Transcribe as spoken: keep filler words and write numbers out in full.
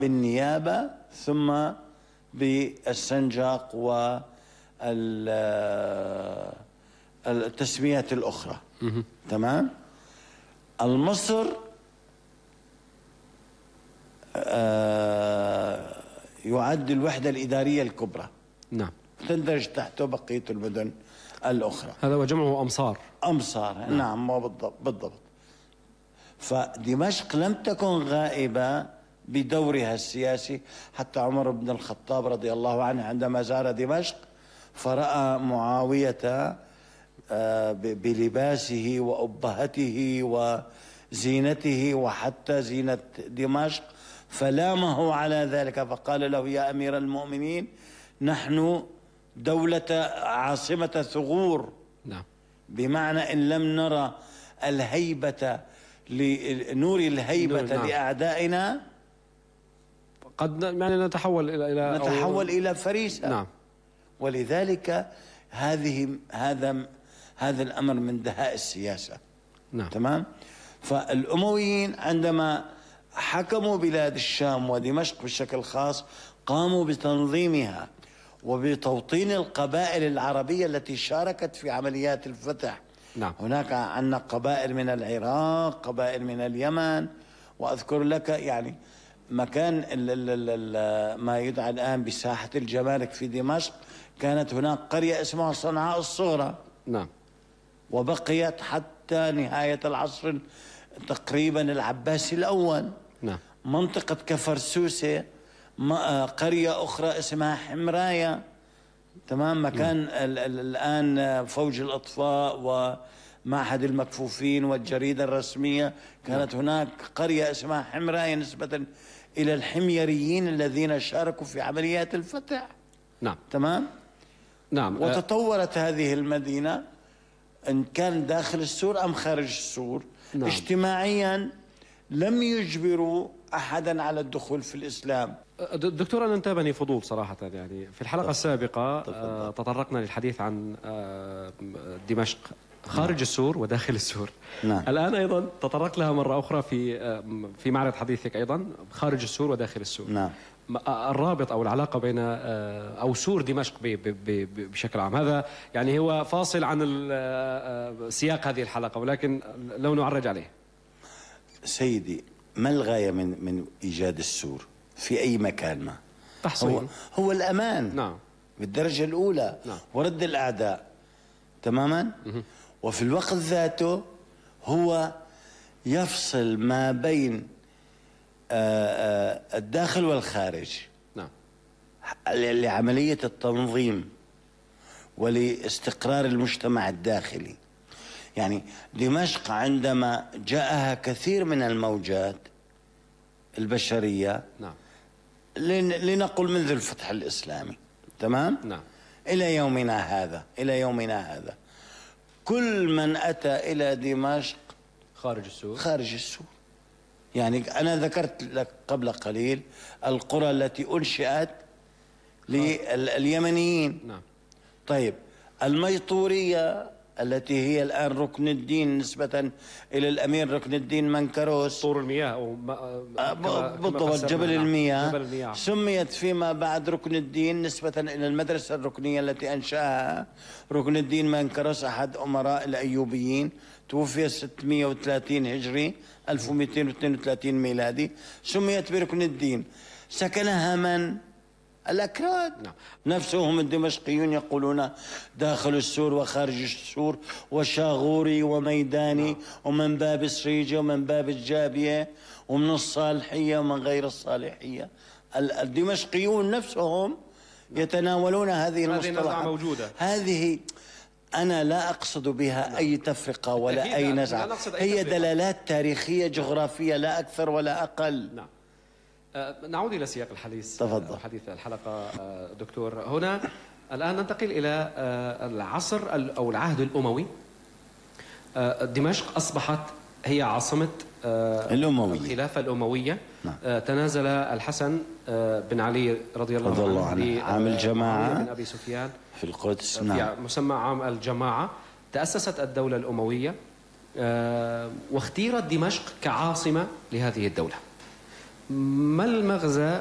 بالنيابة ثم بالسنجاق والتسميات الأخرى. تمام. المصر آه يعد الوحدة الإدارية الكبرى. نعم. تندرج تحته بقية المدن الأخرى. هذا وجمعه أمصار. أمصار. نعم, نعم بالضبط بالضبط. فدمشق لم تكن غائبة بدورها السياسي، حتى عمر بن الخطاب رضي الله عنه عندما زار دمشق فرأى معاوية بلباسه وأبهته وزينته وحتى زينة دمشق فلامه على ذلك، فقال له: يا أمير المؤمنين، نحن دولة عاصمة ثغور. نعم. بمعنى إن لم نرى الهيبة لنور الهيبة نعم. لأعدائنا قد يعني نتحول إلى إلى نتحول أو... إلى فريسة. نعم. ولذلك هذه هذا هذا الأمر من دهاء السياسة. نعم. تمام. فالأمويين عندما حكموا بلاد الشام ودمشق بشكل خاص قاموا بتنظيمها وبتوطين القبائل العربية التي شاركت في عمليات الفتح. نعم. هناك عندنا قبائل من العراق، قبائل من اليمن، وأذكر لك يعني مكان ال ال ال ما يدعى الآن بساحة الجمارك في دمشق كانت هناك قرية اسمها صنعاء الصغرى. نعم. وبقيت حتى نهاية العصر تقريبا العباسي الأول. نعم. منطقة كفرسوسة قرية أخرى اسمها حمراية. تمام. مكان نعم. الآن فوج الأطفاء ومعهد المكفوفين والجريدة الرسمية كانت نعم. هناك قرية اسمها حمراية نسبة إلى الحميريين الذين شاركوا في عمليات الفتح. نعم. تمام. نعم. وتطورت هذه المدينة إن كان داخل السور أم خارج السور. نعم. اجتماعيا لم يجبروا أحدا على الدخول في الإسلام. دكتور، أنا انتابني فضول صراحة، يعني في الحلقة طبعا. السابقة طبعا. تطرقنا للحديث عن دمشق خارج نعم. السور وداخل السور. نعم. الآن أيضا تطرق لها مرة أخرى في في معرض حديثك أيضا خارج السور وداخل السور. نعم. الرابط أو العلاقة بين أو سور دمشق بشكل عام، هذا يعني هو فاصل عن سياق هذه الحلقة، ولكن لو نعرج عليه. سيدي، ما الغاية من من إيجاد السور في أي مكان ما؟ تحصين. هو, هو الأمان. نعم. بالدرجة الأولى. نعم. ورد الأعداء تماما. مه. وفي الوقت ذاته هو يفصل ما بين الداخل والخارج. نعم. لعملية التنظيم ولاستقرار المجتمع الداخلي. يعني دمشق عندما جاءها كثير من الموجات البشرية، نعم. لنقل منذ الفتح الإسلامي، تمام؟ نعم. إلى يومنا هذا إلى يومنا هذا كل من أتى إلى دمشق خارج السور خارج السور. يعني أنا ذكرت لك قبل قليل القرى التي أنشئت لليمنيين. نعم. طيب، الميطورية التي هي الآن ركن الدين نسبة إلى الأمير ركن الدين منكروس، طور المياه أو بالضبط جبل المياه. جبل المياه سميت فيما بعد ركن الدين نسبة إلى المدرسة الركنية التي أنشأها ركن الدين منكروس أحد أمراء الأيوبيين، توفي ستمئة وثلاثين هجري ألف ومئتين واثنين وثلاثين ميلادي. سميت بركن الدين. سكنها من؟ الأكراد. نعم. نفسهم الدمشقيون يقولون داخل السور وخارج السور وشاغوري وميداني. نعم. ومن باب السريجة ومن باب الجابية ومن الصالحية ومن غير الصالحية. الدمشقيون نفسهم يتناولون هذه المصطلحات. موجودة. هذه أنا لا أقصد بها نعم. أي تفرقة ولا أي نزعة، هي دلالات تاريخية جغرافية لا أكثر ولا أقل. نعم. نعود إلى سياق الحديث. تفضل. حديث الحلقة دكتور. هنا الآن ننتقل إلى العصر أو العهد الأموي. دمشق أصبحت هي عاصمة الأموية. الخلافة الأموية. نعم. تنازل الحسن بن علي رضي الله, رضي الله عنه, عنه. عام الجماعة بن أبي سفيان في القدس. في نعم. مسمى عام الجماعة. تأسست الدولة الأموية واختيرت دمشق كعاصمة لهذه الدولة. ما المغزى